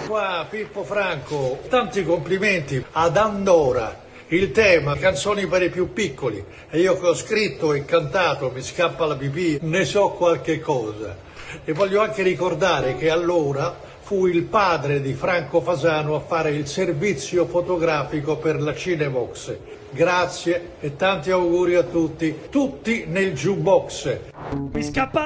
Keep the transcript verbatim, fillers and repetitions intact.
qua Pippo Franco, tanti complimenti ad Andora. Il tema, canzoni per i più piccoli, e io che ho scritto e cantato, mi scappa la pipì, ne so qualche cosa. E voglio anche ricordare che allora fu il padre di Franco Fasano a fare il servizio fotografico per la Cinevox. Grazie e tanti auguri a tutti, tutti nel jukebox. Mi scappa